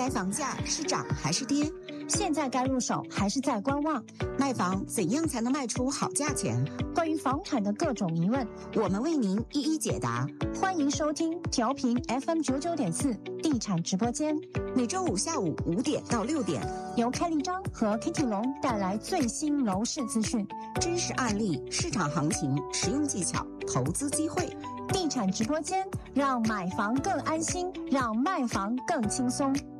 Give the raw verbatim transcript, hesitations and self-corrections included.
来房价是涨还是跌？ 现在该入手还是在观望？ 卖房怎样才能卖出好价钱？ 关于房产的各种疑问， 我们为您一一解答。 欢迎收听调频 F M 九九点四地产直播间， 每周五下午五点到六点， 由开立章和 Kitty 龙带来最新楼市资讯、 真实案例、市场行情、实用技巧、投资机会。 地产直播间，让买房更安心，让卖房更轻松。